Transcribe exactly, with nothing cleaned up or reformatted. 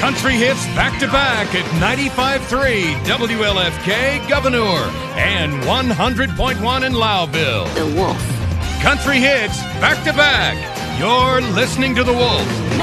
Country hits back-to-back at ninety-five point three W L F K Governor and one hundred point one in Lowville. The Wolf. Country hits back-to-back. You're listening to The Wolf.